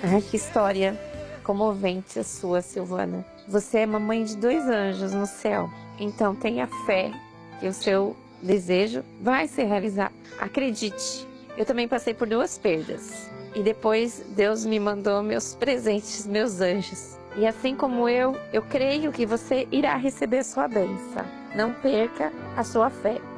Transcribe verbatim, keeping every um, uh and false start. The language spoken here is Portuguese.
Ai, que história comovente a sua, Silvana. Você é mamãe de dois anjos no céu. Então tenha fé que o seu desejo vai se realizar. Acredite. Eu também passei por duas perdas. E depois Deus me mandou meus presentes, meus anjos. E assim como eu, eu creio que você irá receber sua bênção. Não perca a sua fé.